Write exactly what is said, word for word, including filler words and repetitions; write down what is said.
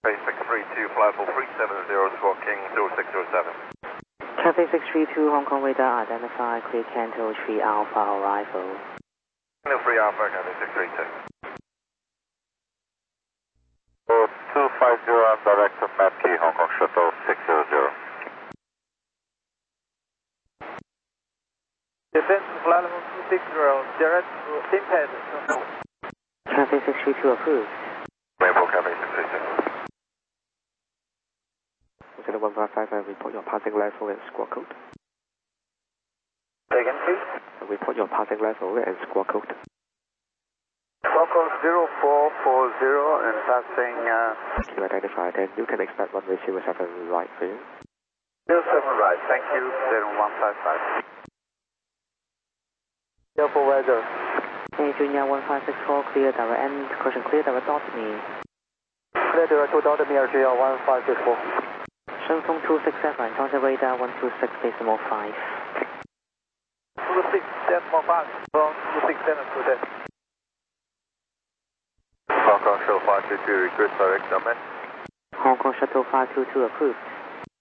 six three two, flight level three seven zero, squawk King zero six zero seven. Traffic six three two, Hong Kong radar, identify, clear Canto three Alpha, arrival. Canto three Alpha, Canto six three two. two five zero, I'm direct to Map Key, Hong Kong Shuttle six zero zero. Descent flight level two six zero, direct to Impact. Traffic six three two approved. Rainbow Cafe six three two. Zero one five five, report your passing level and squawk code. Say again, please. Report your passing level and squawk code. Squawk code zero four four zero and passing. Uh, You identified, and you can expect runway zero seven right for you. zero seven right, thank you. zero one five five. Careful weather. Hey, Junior one five six four, clear direct end, caution clear direct dot me. Clear direct to dot me, R G L one five six four. 顺风two six seven, encounter radar one two six decimal five. two six decimal five, from two six seven to that. Hong Kong Shuttle five two two, request direct, Amen. Hong Kong Shuttle five two two approved.